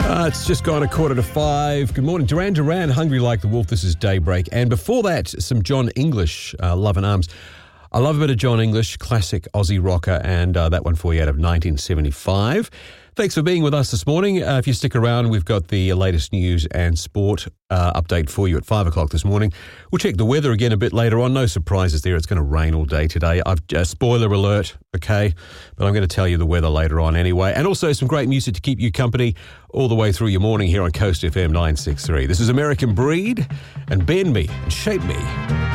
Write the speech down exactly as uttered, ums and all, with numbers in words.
Uh, it's just gone a quarter to five. Good morning. Duran Duran, Hungry Like the Wolf. This is Daybreak. And before that, some John English, uh, Love and Arms. I love a bit of John English, classic Aussie rocker, and uh, that one for you out of nineteen seventy-five. Thanks for being with us this morning. Uh, if you stick around, we've got the latest news and sport uh, update for you at five o'clock this morning. We'll check the weather again a bit later on. No surprises there. It's going to rain all day today. I've uh, spoiler alert, okay? But I'm going to tell you the weather later on anyway. And also some great music to keep you company all the way through your morning here on Coast F M nine six three. This is American Breed and Bend Me and Shape Me.